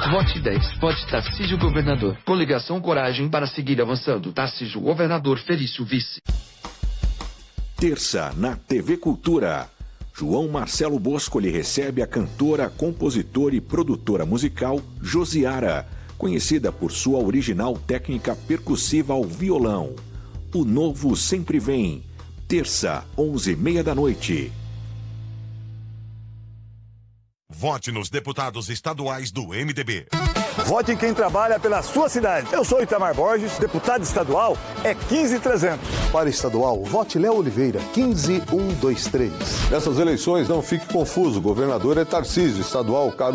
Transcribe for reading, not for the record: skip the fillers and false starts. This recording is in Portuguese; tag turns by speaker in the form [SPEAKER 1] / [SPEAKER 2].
[SPEAKER 1] Vote 10. Vote Tarcísio Governador. Coligação Coragem para seguir avançando. Tarcísio Governador, Felício Vice.
[SPEAKER 2] Terça, na TV Cultura. João Marcelo Bosco lhe recebe a cantora, compositora e produtora musical Josiara, conhecida por sua original técnica percussiva ao violão. O Novo Sempre Vem. Terça, 11h30 da noite.
[SPEAKER 3] Vote nos deputados estaduais do MDB.
[SPEAKER 4] Vote em quem trabalha pela sua cidade. Eu sou Itamar Borges, deputado estadual é 15300.
[SPEAKER 5] Para estadual, vote Léo Oliveira, 15123.
[SPEAKER 6] Nessas eleições, não fique confuso. O governador é Tarcísio, estadual Caruaru.